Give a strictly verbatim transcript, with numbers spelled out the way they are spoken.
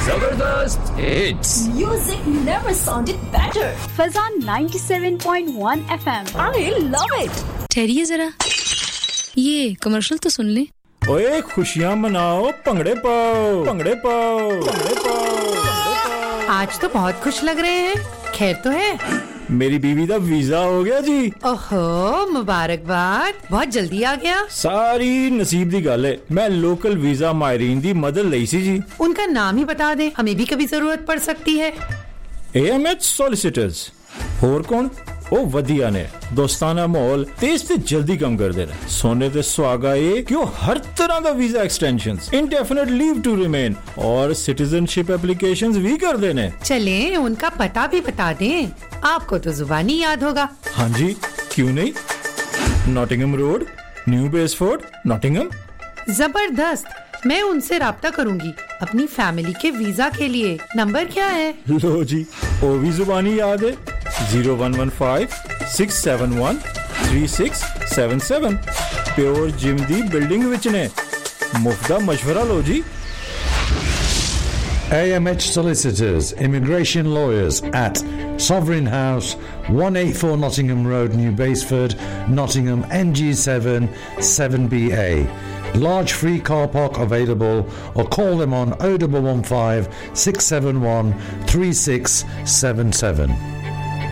जबरदस्त hits Music never sounded better. Fazan ninety-seven point one F M. I love it. ठहरिए जरा, ये commercial तो सुन ले। ओए खुशियां मनाओ, भंगड़े पाओ, भंगड़े पाओ, भंगड़े पाओ। आज तो बहुत खुश लग रहे हैं। खैर तो है? मेरी बीवी दा वीजा हो गया जी। ओहो, मुबारकबाद। बहुत जल्दी आ गया। सारी नसीब दी गल है। मैं लोकल वीजा मायरीन दी मदद लई सी जी। उनका नाम ही बता दे, हमें भी कभी जरूरत पड़ सकती है। A M H solicitors. होर कौन? ओ वधिया ने दोस्ताना माहौल तेज ते जल्दी कम कर देना। सोने ते सुहागा ये कि वो हर तरह का visa extensions, indefinite leave to remain और सिटीजनशिप एप्लीकेशंस भी कर देने। चले उनका पता भी बता दें, आपको तो जुबानी याद होगा। हाँ जी, क्यों नहीं। Nottingham road, new बेसफोर्ड, Nottingham. जबरदस्त, मैं उनसे राब्ता करूंगी अपनी फैमिली के वीजा के लिए। नंबर क्या है? लो जी, वो भी जुबानी याद है। zero one one five six seven one three six seven seven। Pure gym दी बिल्डिंग विच ने। मुफ्त दा मशवरा लो जी। A M H Solicitors, Immigration Lawyers at Sovereign House, one eighty-four Nottingham Road, New Basford, Nottingham, N G seven seven B A. Large free car park available, or call them on oh one one five six seven one three six seven seven.